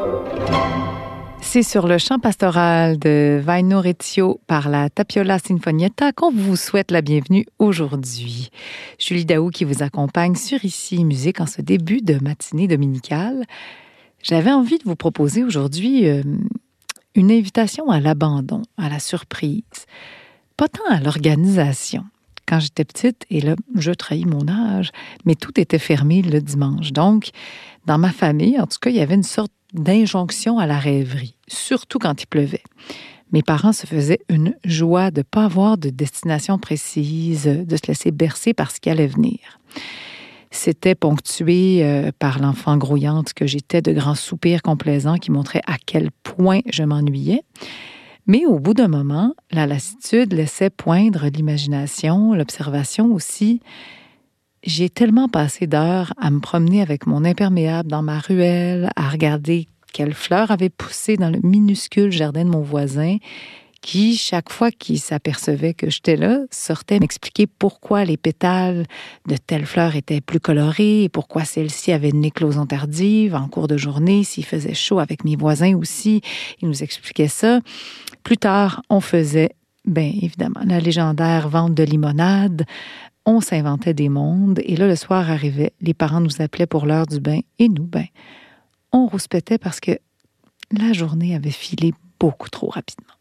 C'est sur le chant pastoral de Vaino Rezio par la Tapiola Sinfonietta qu'on vous souhaite la bienvenue aujourd'hui. Julie Daou qui vous accompagne sur Ici Musique en ce début de matinée dominicale. J'avais envie de vous proposer aujourd'hui une invitation à l'abandon, à la surprise, pas tant à l'organisation. Quand j'étais petite, et là, je trahis mon âge, mais tout était fermé le dimanche. Donc, dans ma famille, en tout cas, il y avait une sorte d'injonction à la rêverie, surtout quand il pleuvait. Mes parents se faisaient une joie de ne pas avoir de destination précise, de se laisser bercer par ce qui allait venir. C'était ponctué par l'enfant grouillante que j'étais de grands soupirs complaisants qui montraient à quel point je m'ennuyais. Mais au bout d'un moment, la lassitude laissait poindre l'imagination, l'observation aussi. J'ai tellement passé d'heures à me promener avec mon imperméable dans ma ruelle, à regarder quelles fleurs avaient poussé dans le minuscule jardin de mon voisin, qui, chaque fois qu'il s'apercevait que j'étais là, sortait m'expliquer pourquoi les pétales de telle fleur étaient plus colorés et pourquoi celle-ci avait une éclosion tardive en cours de journée, s'il faisait chaud avec mes voisins aussi. Il nous expliquait ça. Plus tard, on faisait, bien évidemment, la légendaire vente de limonade. On s'inventait des mondes et là, le soir arrivait, les parents nous appelaient pour l'heure du bain et nous, on rouspétait parce que la journée avait filé beaucoup trop rapidement.